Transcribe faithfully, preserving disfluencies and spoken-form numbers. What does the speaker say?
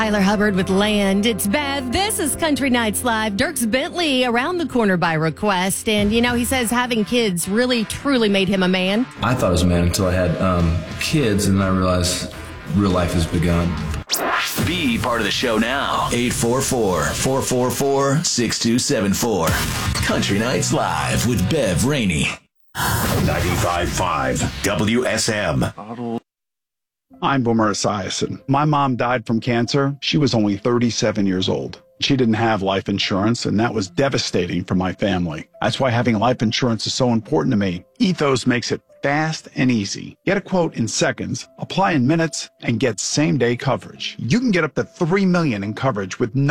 Tyler Hubbard with Land. It's Bev. This is Country Nights Live. Dierks Bentley around the corner by request. And, you know, he says having kids really, truly made him a man. I thought I was a man until I had um, kids, and then I realized real life has begun. Be part of the show now. eight four four, four four four, six two seven four. Country Nights Live with Bev Rainey. ninety-five point five W S M. I'm Boomer Esiason. My mom died from cancer. She was only thirty-seven years old. She didn't have life insurance, and that was devastating for my family. That's why having life insurance is so important to me. Ethos makes it fast and easy. Get a quote in seconds, apply in minutes, and get same-day coverage. You can get up to three million dollars in coverage with no